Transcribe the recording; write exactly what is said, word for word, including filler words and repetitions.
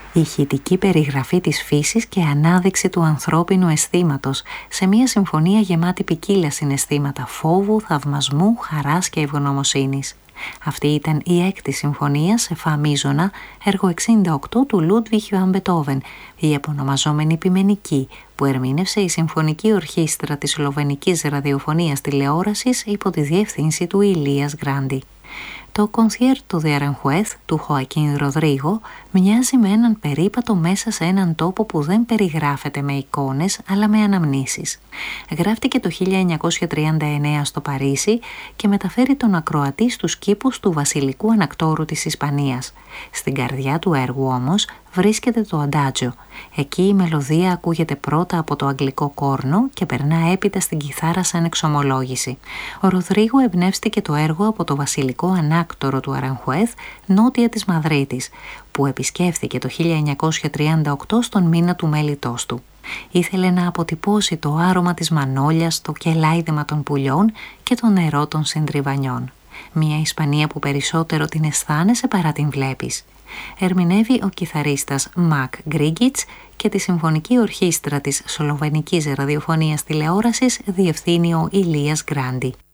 Ηχητική περιγραφή της φύσης και ανάδειξη του ανθρώπινου αισθήματος σε μια συμφωνία γεμάτη ποικίλα συναισθήματα φόβου, θαυμασμού, χαράς και ευγνωμοσύνης. Αυτή ήταν η έκτη συμφωνία σε φα μείζωνα, έργο εξήντα οκτώ του Λούντβιχ Βαν Μπετόβεν, η επωνομαζόμενη ποιμενική, που ερμήνευσε η Συμφωνική Ορχήστρα της Σλοβενικής Ραδιοφωνίας Τηλεόρασης υπό τη διεύθυνση του Ηλίας Γκράντι. Το Concierto de Aranjuez του Χοακίν Ροδρίγο μοιάζει με έναν περίπατο μέσα σε έναν τόπο που δεν περιγράφεται με εικόνες αλλά με αναμνήσεις. Γράφτηκε το χίλια εννιακόσια τριάντα εννέα στο Παρίσι και μεταφέρει τον ακροατή στους κήπους του βασιλικού ανακτόρου της Ισπανίας. Στην καρδιά του έργου όμως βρίσκεται το αντάτζο. Εκεί η μελωδία ακούγεται πρώτα από το αγγλικό κόρνο και περνά έπειτα στην κιθάρα σαν εξομολόγηση. Ο Ροδρίγο εμπνεύστηκε το έργο από το βασιλικό ανάκτορο του Αρανχουέθ, νότια της Μαδρίτης, που επισκέφθηκε το χίλια εννιακόσια τριάντα οκτώ στον μήνα του μέλιτός του. Ήθελε να αποτυπώσει το άρωμα της μανόλιας, το κελάιδεμα των πουλιών και το νερό των συντριβανιών. Μια Ισπανία που περισσότερο την αισθάνεσαι παρά την βλέπεις. Ερμηνεύει ο κιθαρίστας Μακ Γκρίγκιτς και τη Συμφωνική Ορχήστρα της Σλοβενικής Ραδιοφωνίας Τηλεόρασης διευθύνει ο Ηλίας Γκράντι.